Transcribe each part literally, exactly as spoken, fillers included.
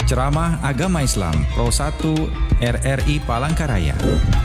Ceramah Agama Islam Pro satu R R I Palangkaraya.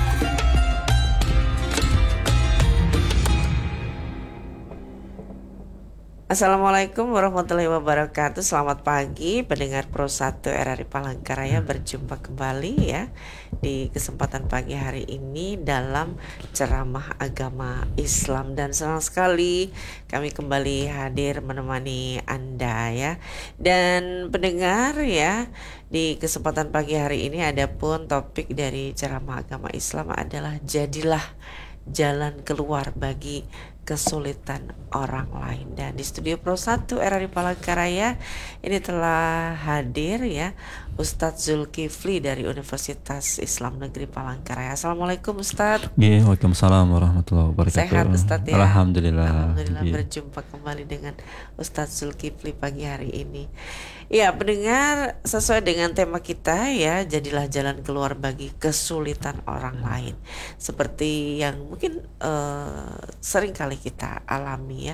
Assalamualaikum warahmatullahi wabarakatuh. Selamat pagi pendengar Pro satu R R I Palangkaraya. Berjumpa kembali ya di kesempatan pagi hari ini dalam ceramah agama Islam. Dan senang sekali kami kembali hadir menemani Anda ya. Dan pendengar ya, di kesempatan pagi hari ini ada pun topik dari ceramah agama Islam adalah jadilah jalan keluar bagi kesulitan orang lain. Dan di studio Pro satu R R I Palangkaraya ini telah hadir ya Ustadz Zulkifli dari Universitas Islam Negeri Palangkaraya. Assalamualaikum Ustadz. Ya, waalaikumsalam warahmatullahi wabarakatuh. Sehat Ustadz ya? Alhamdulillah. Alhamdulillah ya. Berjumpa kembali dengan Ustadz Zulkifli pagi hari ini. Ya, pendengar, sesuai dengan tema kita ya, jadilah jalan keluar bagi kesulitan orang lain. Seperti yang mungkin uh, sering kali kita alami ya,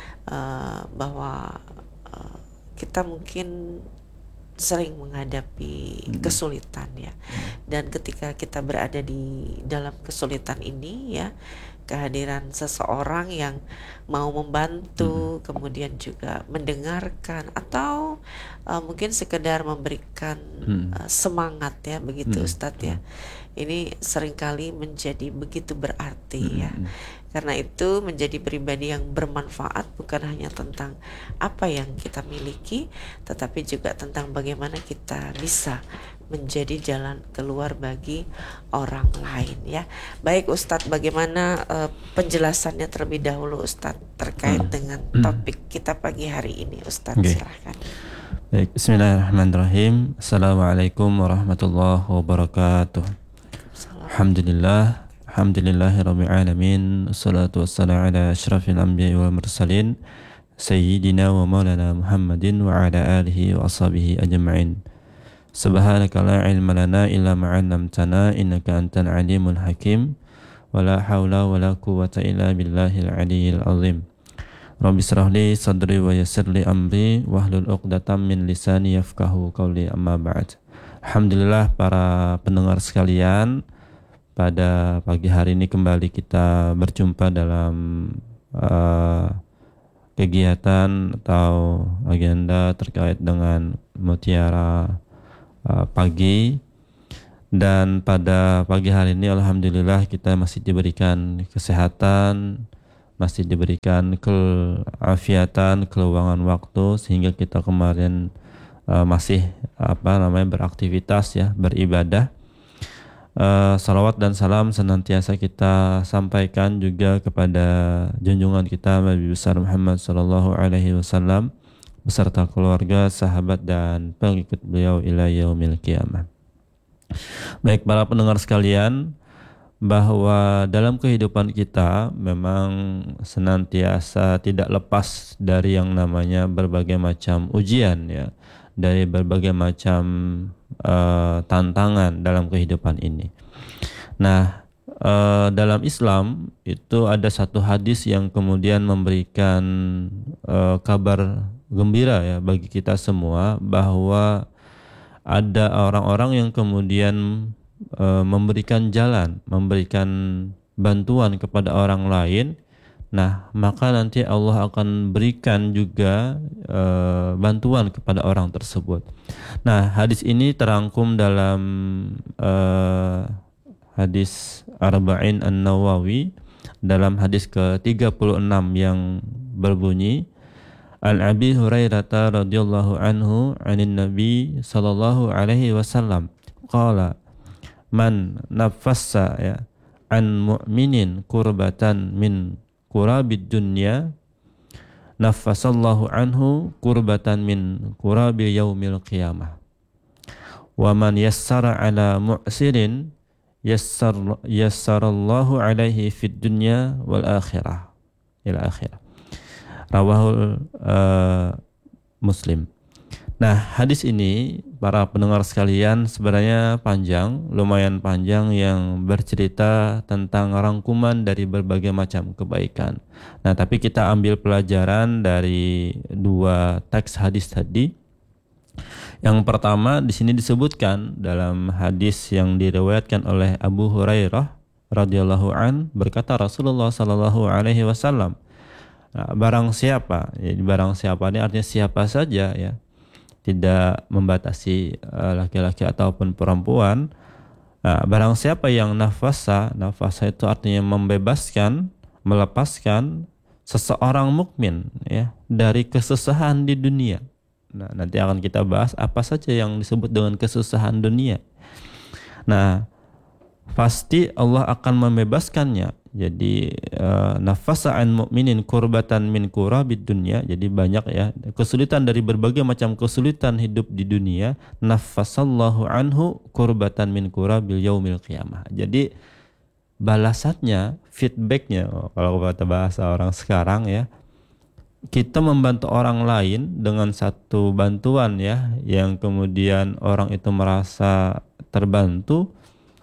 uh, bahwa uh, kita mungkin sering menghadapi kesulitan ya. Dan ketika kita berada di dalam kesulitan ini ya, kehadiran seseorang yang mau membantu, hmm. kemudian juga mendengarkan atau uh, mungkin sekedar memberikan hmm. uh, semangat ya, begitu hmm. Ustadz ya. Ini seringkali menjadi begitu berarti hmm. ya. Karena itu menjadi pribadi yang bermanfaat bukan hanya tentang apa yang kita miliki, tetapi juga tentang bagaimana kita bisa menjadi jalan keluar bagi orang lain ya. Baik Ustadz, bagaimana uh, penjelasannya terlebih dahulu Ustadz terkait hmm. dengan topik kita pagi hari ini Ustadz, okay. Silahkan. Baik, bismillahirrahmanirrahim. Assalamualaikum warahmatullahi wabarakatuh. Alhamdulillah, alhamdulillahirabbil alamin. Wassalatu wassalamu ala asyrafil anbiya'i wal mursalin sayyidina wa maulana Muhammadin wa ala alihi wa ashabihi ajma'in. Subhanaka la ilma lana illa ma 'allamtana innaka antal alimul hakim. Wala haula wala quwwata illa billahil aliyyil azim. Rabbi shrah li sadri wa yassir li amri wahlul 'uqdatam min lisani yafqahu qawli, amma ba'd. Alhamdulillah para pendengar sekalian, pada pagi hari ini kembali kita berjumpa dalam uh, kegiatan atau agenda terkait dengan Mutiara Uh, pagi. Dan pada pagi hari ini alhamdulillah kita masih diberikan kesehatan, masih diberikan keafiatan, keluangan waktu sehingga kita kemarin uh, masih apa namanya beraktivitas ya, beribadah. Uh, salawat dan salam senantiasa kita sampaikan juga kepada junjungan kita Nabi besar Muhammad sallallahu alaihi wasallam beserta keluarga, sahabat dan pengikut beliau ila yaumil qiyamah. Baik para pendengar sekalian, bahwa dalam kehidupan kita memang senantiasa tidak lepas dari yang namanya berbagai macam ujian ya, dari berbagai macam uh, tantangan dalam kehidupan ini. Nah, Uh, dalam Islam itu ada satu hadis yang kemudian memberikan uh, kabar gembira ya bagi kita semua, bahwa ada orang-orang yang kemudian uh, memberikan jalan, memberikan bantuan kepada orang lain. Nah, maka nanti Allah akan berikan juga uh, bantuan kepada orang tersebut. Nah, hadis ini terangkum dalam uh, hadis Arba'in An-Nawawi dalam hadis ke tiga puluh enam yang berbunyi, An Abi Hurairah radhiyallahu anhu anin Nabi sallallahu alaihi wasallam qala man nafassa ya an mu'minin kurbatan min kurabid dunya naffasallahu anhu kurbatan min kurabi yaumil qiyamah wa man yassara ala mu'sirin yassar yassarallahu alaihi fid dunya wal akhirah ila akhirah. Rawahul uh, Muslim. Nah, hadis ini para pendengar sekalian sebenarnya panjang, lumayan panjang, yang bercerita tentang rangkuman dari berbagai macam kebaikan. Nah, tapi kita ambil pelajaran dari dua teks hadis tadi. Yang pertama di sini disebutkan dalam hadis yang diriwayatkan oleh Abu Hurairah radhiyallahu an, berkata Rasulullah sallallahu alaihi wasallam, nah, barang siapa, jadi barang siapa ini artinya siapa saja ya, tidak membatasi uh, laki-laki ataupun perempuan. Nah, barang siapa yang nafasa, nafasa itu artinya membebaskan, melepaskan seseorang mukmin ya dari kesusahan di dunia. Nah, nanti akan kita bahas apa saja yang disebut dengan kesusahan dunia. Nah, pasti Allah akan membebaskannya. Jadi uh, nafasa an mu'minin kurbatan min kurabid dunya. Jadi banyak ya kesulitan dari berbagai macam kesulitan hidup di dunia. Nafasallahu anhu kurbatan min kurabil yaumil qiyamah. Jadi balasannya, feedbacknya, oh, kalau kata bahasa orang sekarang ya, kita membantu orang lain dengan satu bantuan ya, yang kemudian orang itu merasa terbantu,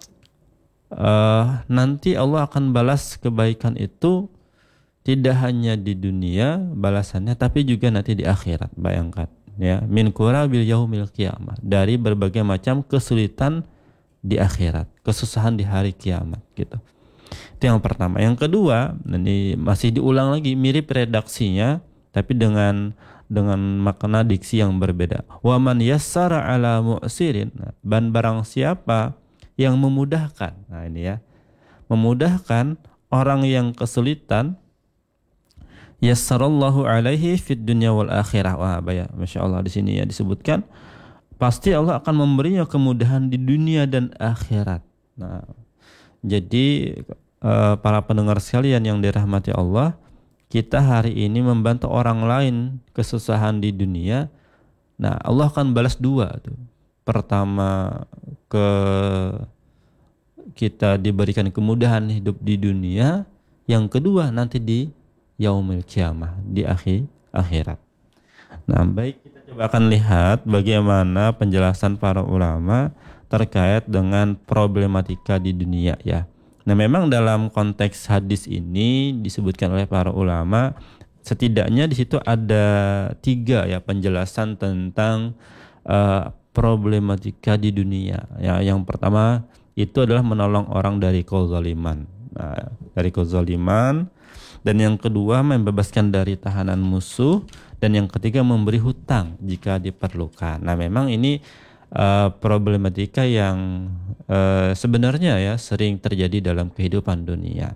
uh, nanti Allah akan balas kebaikan itu tidak hanya di dunia balasannya, tapi juga nanti di akhirat. Bayangkan ya, min kurabil yaumil qiyamah, dari berbagai macam kesulitan di akhirat, kesusahan di hari kiamat gitu. Itu yang pertama. Yang kedua, ini masih diulang lagi, mirip redaksinya tapi dengan dengan makna diksi yang berbeda. Wa man yassara ala mu'sirin, dan barang siapa yang memudahkan. Nah ini ya, memudahkan orang yang kesulitan, yassarallahu alaihi fid dunya wal akhirah. Wah, ya, Masya Allah di sini ya disebutkan pasti Allah akan memberinya kemudahan di dunia dan akhirat. Nah, jadi uh, para pendengar sekalian yang dirahmati Allah, kita hari ini membantu orang lain kesusahan di dunia, nah Allah akan balas dua tuh. Pertama, ke kita diberikan kemudahan hidup di dunia. Yang kedua nanti di yaumil qiyamah, di akhir akhirat. Nah, baik, kita coba akan lihat bagaimana penjelasan para ulama terkait dengan problematika di dunia ya. Nah, memang dalam konteks hadis ini disebutkan oleh para ulama, setidaknya di situ ada tiga ya penjelasan tentang uh, problematika di dunia. Ya, yang pertama itu adalah menolong orang dari kezaliman. Nah, dari kezaliman, dan yang kedua membebaskan dari tahanan musuh, dan yang ketiga memberi hutang jika diperlukan. Nah, memang ini Uh, problematika yang uh, sebenarnya ya sering terjadi dalam kehidupan dunia.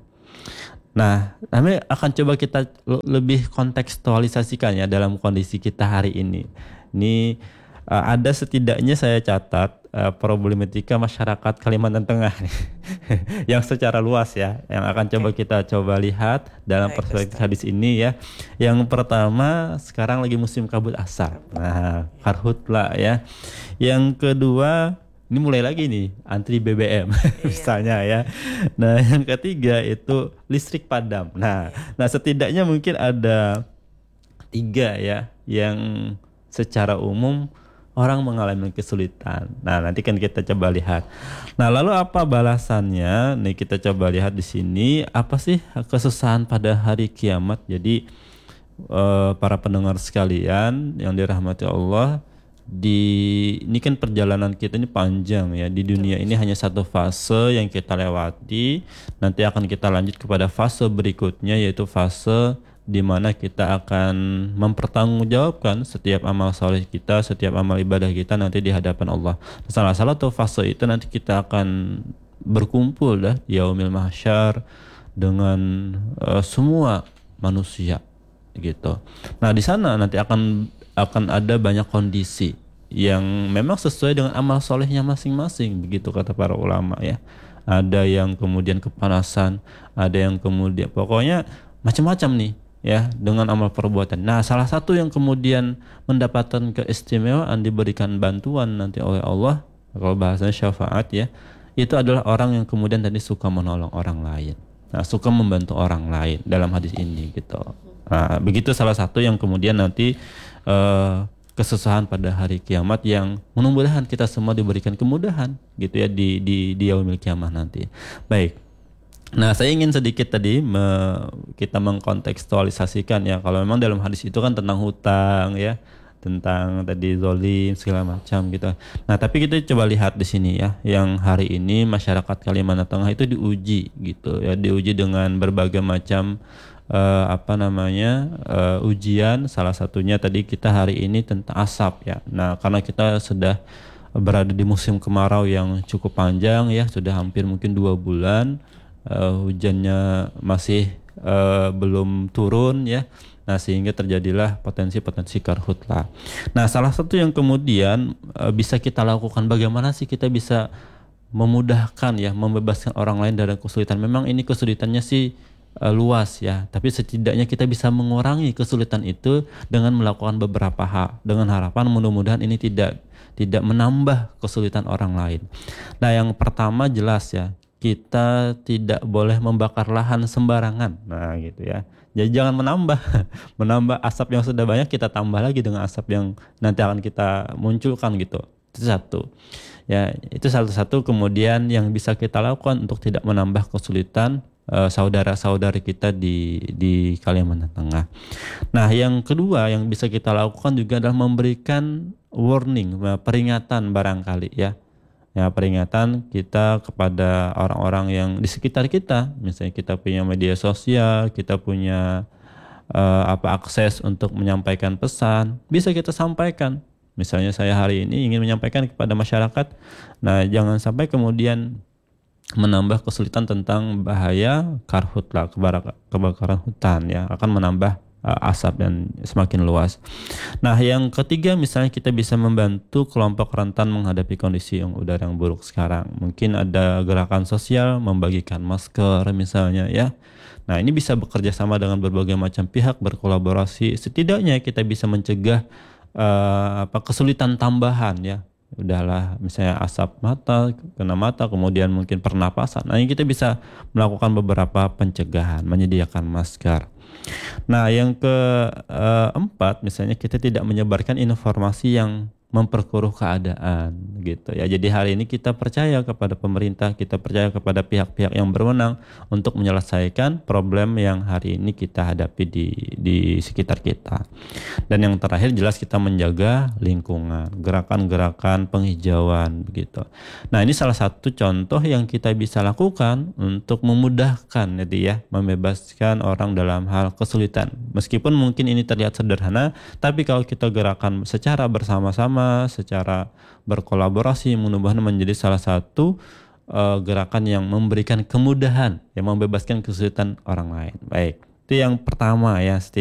Nah, kami akan coba kita lebih kontekstualisasikan ya dalam kondisi kita hari ini. Ini uh, ada setidaknya saya catat uh, problematika masyarakat Kalimantan Tengah yang secara luas ya, yang akan coba kita coba lihat dalam perspektif hadis ini ya. Yang pertama, sekarang lagi musim kabut asap. Nah, karhutla ya. Yang kedua, ini mulai lagi nih antri B B M misalnya ya. Nah, yang ketiga itu listrik padam. Nah, nah setidaknya mungkin ada tiga ya yang secara umum orang mengalami kesulitan. Nah, nanti kan kita coba lihat. Nah, lalu apa balasannya? Nih kita coba lihat di sini, apa sih kesusahan pada hari kiamat? Jadi eh, para pendengar sekalian yang dirahmati Allah, di ini kan perjalanan kita ini panjang ya. Di dunia ini hanya satu fase yang kita lewati. Nanti akan kita lanjut kepada fase berikutnya, yaitu fase di mana kita akan mempertanggungjawabkan setiap amal soleh kita, setiap amal ibadah kita nanti di hadapan Allah. Salah satu fase itu nanti kita akan berkumpul dah di yaumil mahsyar dengan uh, semua manusia gitu. Nah, di sana nanti akan akan ada banyak kondisi yang memang sesuai dengan amal solehnya masing-masing, begitu kata para ulama ya. Ada yang kemudian kepanasan, ada yang kemudian pokoknya macam-macam nih ya dengan amal perbuatan. Nah, salah satu yang kemudian mendapatkan keistimewaan, diberikan bantuan nanti oleh Allah, kalau bahasanya syafaat ya, itu adalah orang yang kemudian tadi suka menolong orang lain. Nah, suka membantu orang lain dalam hadis ini gitu. Nah, begitu salah satu yang kemudian nanti Uh, kesusahan pada hari kiamat yang mudah-mudahan kita semua diberikan kemudahan gitu ya di di di yaumil kiamah nanti. Baik. Nah, saya ingin sedikit tadi me, kita mengkontekstualisasikan ya, kalau memang dalam hadis itu kan tentang hutang ya, tentang tadi zolim segala macam gitu. Nah, tapi kita coba lihat di sini ya, yang hari ini masyarakat Kalimantan Tengah itu diuji gitu ya, diuji dengan berbagai macam uh, apa namanya uh, ujian. Salah satunya tadi kita hari ini tentang asap ya. Nah, karena kita sudah berada di musim kemarau yang cukup panjang ya, sudah hampir mungkin dua bulan, uh, hujannya masih uh, belum turun ya. Nah, sehingga terjadilah potensi-potensi karhutlah. Nah, salah satu yang kemudian uh, bisa kita lakukan, bagaimana sih kita bisa memudahkan ya, membebaskan orang lain dari kesulitan. Memang ini kesulitannya sih uh, luas ya, tapi setidaknya kita bisa mengurangi kesulitan itu dengan melakukan beberapa hal, dengan harapan mudah-mudahan ini tidak tidak menambah kesulitan orang lain. Nah, yang pertama jelas ya, kita tidak boleh membakar lahan sembarangan. Nah, gitu ya. Jadi jangan menambah menambah asap yang sudah banyak, kita tambah lagi dengan asap yang nanti akan kita munculkan gitu. Itu satu. Ya, itu satu-satu kemudian yang bisa kita lakukan untuk tidak menambah kesulitan uh, saudara-saudari kita di di Kalimantan Tengah. Nah, yang kedua yang bisa kita lakukan juga adalah memberikan warning, peringatan barangkali ya. Ya, peringatan kita kepada orang-orang yang di sekitar kita. Misalnya kita punya media sosial, kita punya uh, apa akses untuk menyampaikan pesan, bisa kita sampaikan. Misalnya saya hari ini ingin menyampaikan kepada masyarakat, nah jangan sampai kemudian menambah kesulitan tentang bahaya karhutlah, kebakaran hutan ya, akan menambah asap dan semakin luas. Nah, yang ketiga misalnya kita bisa membantu kelompok rentan menghadapi kondisi yang udara yang buruk sekarang. Mungkin ada gerakan sosial membagikan masker misalnya ya. Nah, ini bisa bekerja sama dengan berbagai macam pihak, berkolaborasi. Setidaknya kita bisa mencegah uh, apa kesulitan tambahan ya. Udahlah misalnya asap mata, kena mata, kemudian mungkin pernapasan. Nah, ini kita bisa melakukan beberapa pencegahan, menyediakan masker. Nah, yang keempat misalnya kita tidak menyebarkan informasi yang memperkeruh keadaan gitu ya. Jadi hari ini kita percaya kepada pemerintah, kita percaya kepada pihak-pihak yang berwenang untuk menyelesaikan problem yang hari ini kita hadapi di di sekitar kita. Dan yang terakhir jelas kita menjaga lingkungan, gerakan-gerakan penghijauan begitu. Nah, ini salah satu contoh yang kita bisa lakukan untuk memudahkan jadi ya, membebaskan orang dalam hal kesulitan. Meskipun mungkin ini terlihat sederhana, tapi kalau kita gerakan secara bersama-sama, secara berkolaborasi, mudah-mudahan menjadi salah satu uh, gerakan yang memberikan kemudahan, yang membebaskan kesulitan orang lain. Baik, itu yang pertama ya.